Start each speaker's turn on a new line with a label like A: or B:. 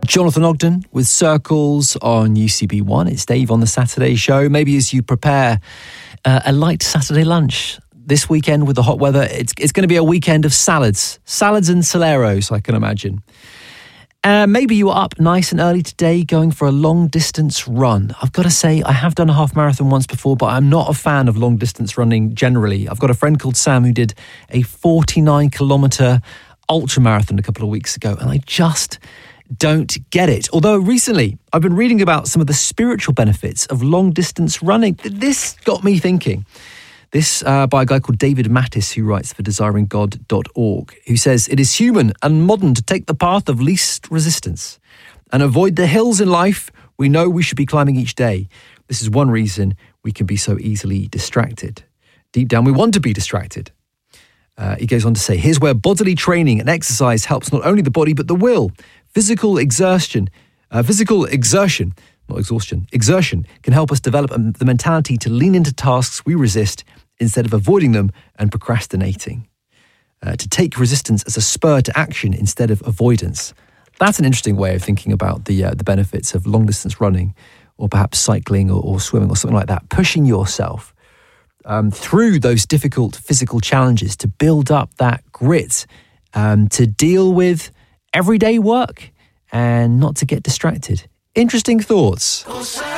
A: Jonathan Ogden with Circles on UCB1. It's Dave on the Saturday show. Maybe as you prepare a light Saturday lunch this weekend with the hot weather, it's going to be a weekend of salads and Soleros, I can imagine. Maybe you were up nice and early today going for a long distance run. I've got to say, I have done a half marathon once before, but I'm not a fan of long distance running generally. I've got a friend called Sam who did a 49 kilometre ultra marathon a couple of weeks ago, and I just don't get it. Although recently I've been reading about some of the spiritual benefits of long distance running. This got me thinking. This by a guy called David Mattis, who writes for desiringgod.org, who says, "It is human and modern to take the path of least resistance and avoid the hills in life we know we should be climbing each day. This is one reason we can be so easily distracted. Deep down, we want to be distracted." He goes on to say, "Here's where bodily training and exercise helps not only the body but the will. Physical exertion, not exhaustion, exertion can help us develop the mentality to lean into tasks we resist instead of avoiding them and procrastinating. To take resistance as a spur to action instead of avoidance." That's an interesting way of thinking about the benefits of long distance running, or perhaps cycling or swimming or something like that. Pushing yourself through those difficult physical challenges to build up that grit, to deal with everyday work and not to get distracted. Interesting thoughts.